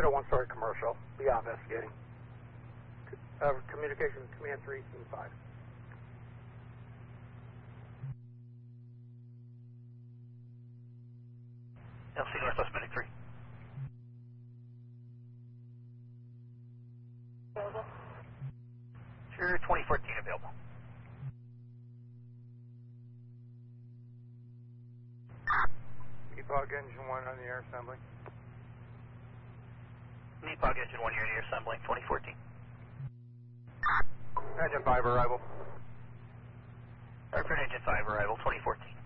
Hit a one-story commercial. Beyond investigating. Communication Command 3 and 5. LC Northwest Medic 3. Available. Sure, 2014 available. MEPOG Engine 1 on the air assembly. MEPOG Engine 1 here in the air assembling, 2014. Engine 5 arrival. Hartford Engine 5 arrival, 2014.